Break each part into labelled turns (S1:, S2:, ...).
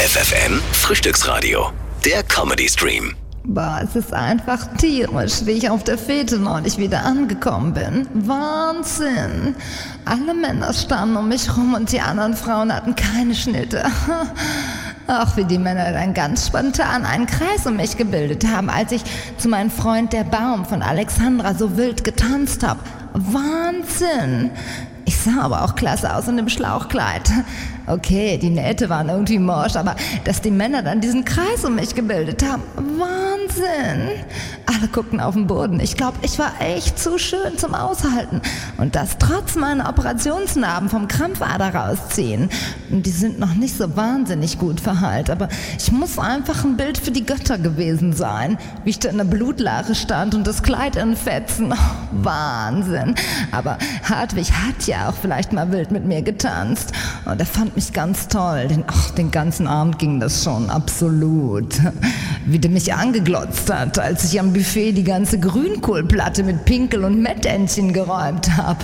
S1: FFN Frühstücksradio, der Comedy-Stream.
S2: Boah, es ist einfach tierisch, wie ich auf der Fete neulich wieder angekommen bin. Wahnsinn! Alle Männer standen um mich rum und die anderen Frauen hatten keine Schnitte. Ach, wie die Männer dann ganz spontan einen Kreis um mich gebildet haben, als ich zu meinem Freund Der Baum von Alexandra so wild getanzt habe. Wahnsinn! Ich sah aber auch klasse aus in dem Schlauchkleid. Okay, die Nähte waren irgendwie morsch, aber dass die Männer dann diesen Kreis um mich gebildet haben, Wahnsinn! Alle guckten auf den Boden. Ich glaube, ich war echt zu schön zum Aushalten. Und das trotz meiner Operationsnarben vom Krampfader rausziehen. Die sind noch nicht so wahnsinnig gut verheilt, aber ich muss einfach ein Bild für die Götter gewesen sein. Wie ich da in der Blutlache stand und das Kleid in Fetzen. Wahnsinn! Aber Hartwig hat ja auch vielleicht mal wild mit mir getanzt. Und er fand mich ganz toll. Den ganzen Abend ging das schon, absolut. Wie der mich angeglotzt hat, als ich am Buffet die ganze Grünkohlplatte mit Pinkel und Mettentchen geräumt habe.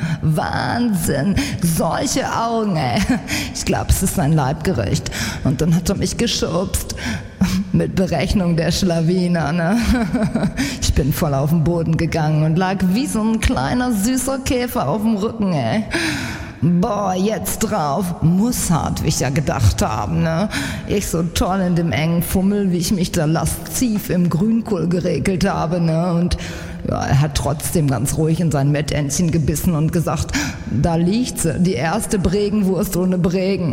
S2: Wahnsinn, solche Augen, ey. Ich glaube, es ist sein Leibgericht. Und dann hat er mich geschubst. Mit Berechnung der Schlawiner, ne? Ich bin voll auf den Boden gegangen und lag wie so ein kleiner süßer Käfer auf dem Rücken, ey. Boah, jetzt drauf, muss Hartwig ja gedacht haben, ne? Ich so toll in dem engen Fummel, wie ich mich da lasziv im Grünkohl geregelt habe, ne? Und ja, er hat trotzdem ganz ruhig in sein Mettentchen gebissen und gesagt, da liegt sie, die erste Bregenwurst ohne Bregen.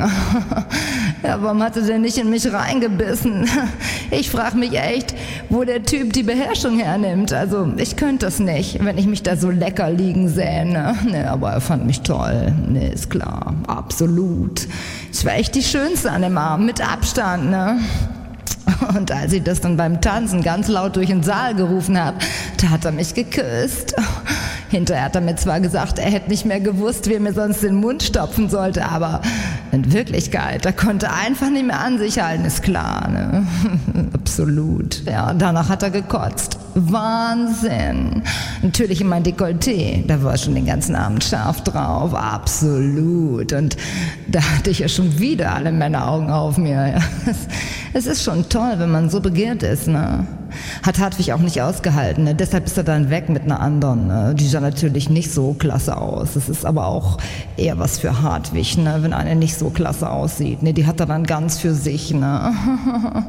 S2: Ja, warum hat er denn nicht in mich reingebissen? Ich frage mich echt, wo der Typ die Beherrschung hernimmt. Also ich könnte das nicht, wenn ich mich da so lecker liegen sähe. Ne, aber er fand mich toll. Ne, ist klar, absolut. Ich war echt die Schönste an dem Abend, mit Abstand, ne? Und als ich das dann beim Tanzen ganz laut durch den Saal gerufen habe, da hat er mich geküsst. Hinterher hat er mir zwar gesagt, er hätte nicht mehr gewusst, wie er mir sonst den Mund stopfen sollte, aber in Wirklichkeit, er konnte einfach nicht mehr an sich halten, ist klar, ne? Absolut. Ja, und danach hat er gekotzt. Wahnsinn. Natürlich in mein Dekolleté, da war schon den ganzen Abend scharf drauf, absolut. Und da hatte ich ja schon wieder alle Männeraugen auf mir. Ja. Es ist schon toll, wenn man so begehrt ist, ne? Hat Hartwig auch nicht ausgehalten, ne? Deshalb ist er dann weg mit einer anderen, ne? Die sah natürlich nicht so klasse aus. Das ist aber auch eher was für Hartwig, ne? Wenn eine nicht so klasse aussieht, ne? Die hat er dann ganz für sich, ne?